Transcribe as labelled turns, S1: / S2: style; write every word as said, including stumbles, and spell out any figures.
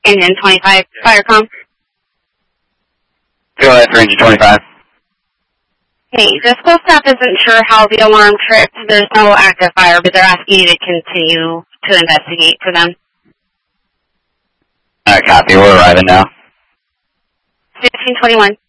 S1: Engine twenty-five, Firecom.
S2: Go ahead for engine twenty-five.
S1: Hey, the school staff isn't sure how the alarm tripped. There's no active fire, but they're asking you to continue to investigate for them.
S2: Alright, copy. We're arriving now.
S1: fifteen twenty-one.